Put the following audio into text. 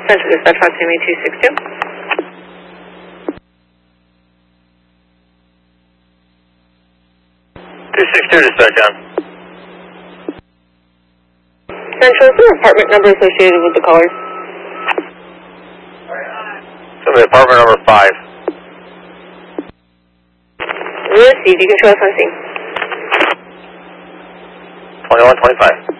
Central Dispatch, proximity 262. Dispatch, John. Central, is there an apartment number associated with the caller? So the apartment number 5. Received. You can show us on scene. 2125.